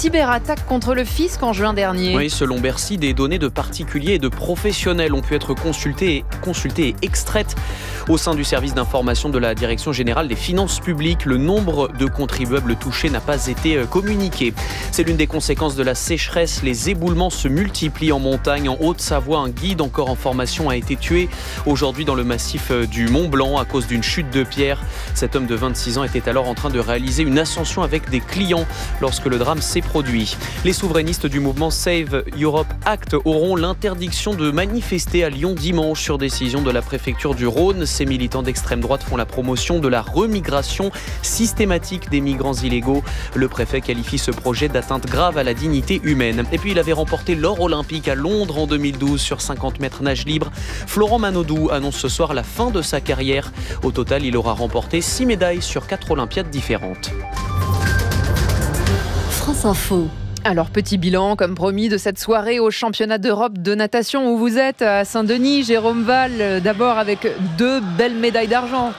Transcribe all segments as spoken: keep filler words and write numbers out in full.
cyberattaque contre le fisc en juin dernier. Oui, selon Bercy, des données de particuliers et de professionnels ont pu être consultées et, consultées et extraites au sein du service d'information de la Direction générale des finances publiques. Le nombre de contribuables touchés n'a pas été communiqué. C'est l'une des conséquences de la sécheresse. Les éboulements se multiplient en montagne. En Haute-Savoie, un guide encore en formation a été tué aujourd'hui dans le massif du Mont-Blanc à cause d'une chute de pierre. Cet homme de vingt-six ans était alors en train de réaliser une ascension avec des clients lorsque le drame s'est produit. Les souverainistes du mouvement Save Europe Act auront l'interdiction de manifester à Lyon dimanche sur décision de la préfecture du Rhône. Ces militants d'extrême droite font la promotion de la remigration systématique des migrants illégaux. Le préfet qualifie ce projet d'atteinte grave à la dignité humaine. Et puis il avait remporté l'or olympique à Londres en deux mille douze sur cinquante mètres nage libre. Florent Manodou annonce ce soir la fin de sa carrière. Au total, il aura remporté six médailles sur quatre olympiades différentes. France Info. Alors, petit bilan, comme promis, de cette soirée au championnat d'Europe de natation où vous êtes à Saint-Denis. Jérôme Val, d'abord avec deux belles médailles d'argent.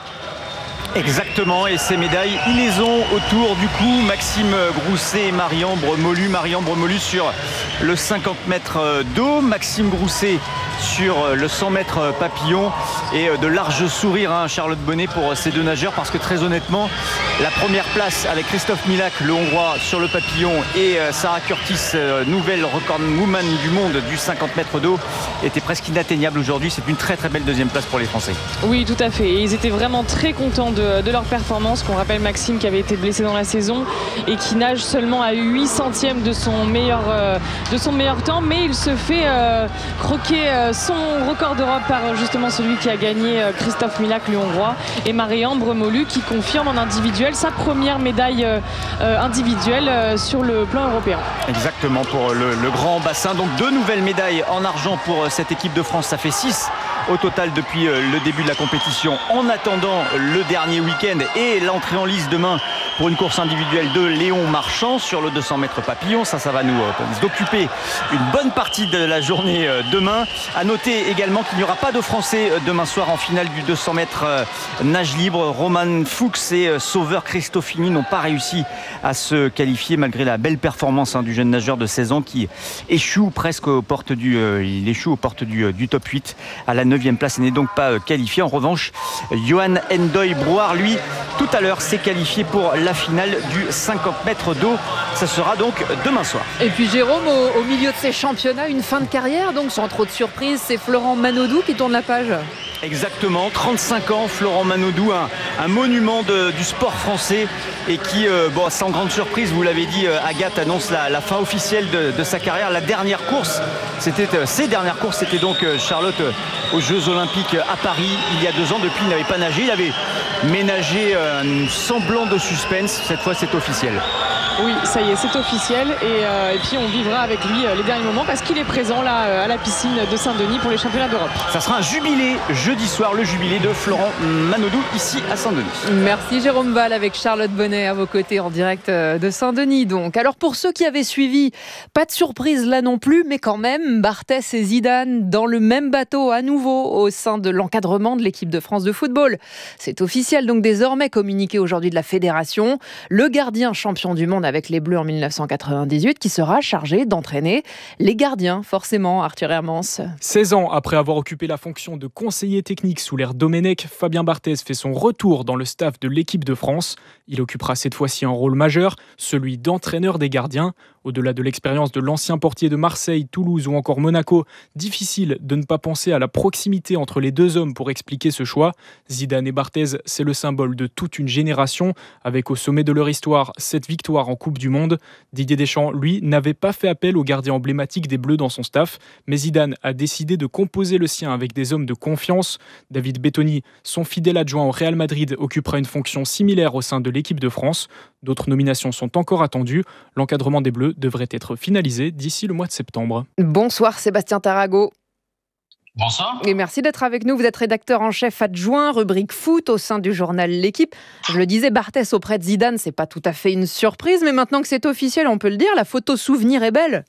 Exactement, et ces médailles, ils les ont autour du cou. Maxime Grousset et Marie-Ambre Molu. Marie-Ambre Molu sur le cinquante mètres d'eau, Maxime Grousset sur le cent mètres papillon, et de larges sourires, hein, Charlotte Bonnet, pour ces deux nageurs, parce que très honnêtement, la première place avec Christophe Milak, le Hongrois, sur le papillon, et Sarah Curtis, nouvelle record woman du monde du cinquante mètres d'eau, était presque inatteignable aujourd'hui. C'est une très très belle deuxième place pour les Français. Oui, tout à fait, et ils étaient vraiment très contents de, de leur performance. Qu'on rappelle Maxime qui avait été blessé dans la saison et qui nage seulement à huit centièmes de son meilleur, euh, de son meilleur temps, mais il se fait euh, croquer euh, son record d'Europe par justement celui qui a gagné, euh, Christophe Milak, le Hongrois, et Marie-Ambre Molu qui confirme en individuel sa première médaille euh, individuelle euh, sur le plan européen. Exactement, pour le, le grand bassin. Donc deux nouvelles médailles en argent pour cette équipe de France. Ça fait six au total depuis le début de la compétition, en attendant le dernier week-end et l'entrée en lice demain pour une course individuelle de Léon Marchand sur le deux cents mètres papillon. Ça, ça va nous euh, occuper une bonne partie de la journée euh, demain. À noter également qu'il n'y aura pas de Français euh, demain soir en finale du deux cents mètres euh, nage libre. Roman Fuchs et euh, Sauveur Christofini n'ont pas réussi à se qualifier malgré la belle performance, hein, du jeune nageur de seize ans qui échoue presque aux portes du, euh, il échoue aux portes du, euh, du top huit à la neuvième place et n'est donc pas euh, qualifié. En revanche, Johan Endoy Brouard, lui, tout à l'heure, s'est qualifié pour la finale du cinquante mètres d'eau. Ça sera donc demain soir. Et puis Jérôme, au, au milieu de ces championnats, une fin de carrière, donc sans trop de surprise, c'est Florent Manodou qui tourne la page. Exactement, trente-cinq ans, Florent Manodou, un, un monument de, du sport français, et qui, euh, bon, sans grande surprise, vous l'avez dit, euh, Agathe annonce la, la fin officielle de, de sa carrière. La dernière course, c'était, euh, ses dernières courses, c'était donc euh, Charlotte euh, aux Jeux Olympiques à Paris il y a deux ans. Depuis, il n'avait pas nagé, il avait ménagé euh, un semblant de suspense. Cette fois, c'est officiel. Oui, ça y est, c'est officiel, et, euh, et puis on vivra avec lui euh, les derniers moments parce qu'il est présent là euh, à la piscine de Saint-Denis pour les championnats d'Europe. Ça sera un jubilé jeudi soir, le jubilé de Florent Manodou ici à Saint-Denis. Merci Jérôme Val avec Charlotte Bonnet à vos côtés en direct de Saint-Denis. Donc, alors pour ceux qui avaient suivi, pas de surprise là non plus, mais quand même, Barthès et Zidane dans le même bateau à nouveau au sein de l'encadrement de l'équipe de France de football. C'est officiel, donc désormais communiqué aujourd'hui de la fédération. Le gardien champion du monde avec les Bleus en dix-neuf cent quatre-vingt-dix-huit qui sera chargé d'entraîner les gardiens, forcément, Arthur Hermance. seize ans après avoir occupé la fonction de conseiller technique sous l'ère Domenech, Fabien Barthez fait son retour dans le staff de l'équipe de France. Il occupera cette fois-ci un rôle majeur, celui d'entraîneur des gardiens. Au-delà de l'expérience de l'ancien portier de Marseille, Toulouse ou encore Monaco, difficile de ne pas penser à la proximité entre les deux hommes pour expliquer ce choix. Zidane et Barthez, c'est le symbole de toute une génération, avec au sommet de leur histoire cette victoire en Coupe du Monde. Didier Deschamps, lui, n'avait pas fait appel au gardien emblématique des Bleus dans son staff, mais Zidane a décidé de composer le sien avec des hommes de confiance. David Bettoni, son fidèle adjoint au Real Madrid, occupera une fonction similaire au sein de l'équipe de France. D'autres nominations sont encore attendues. L'encadrement des Bleus devrait être finalisé d'ici le mois de septembre. Bonsoir Sébastien Tarago. Bonsoir. Et merci d'être avec nous. Vous êtes rédacteur en chef adjoint, rubrique foot au sein du journal L'Équipe. Je le disais, Barthès auprès de Zidane, c'est pas tout à fait une surprise, mais maintenant que c'est officiel, on peut le dire, la photo souvenir est belle.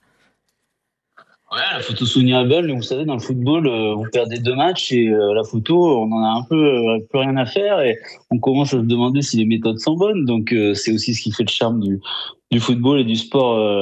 Ouais, la photo souvenir est belle, mais vous savez, dans le football, euh, vous perdez deux matchs et euh, la photo, on en a un peu euh, plus rien à faire et on commence à se demander si les méthodes sont bonnes. Donc, euh, c'est aussi ce qui fait le charme du, du football et du sport. Euh,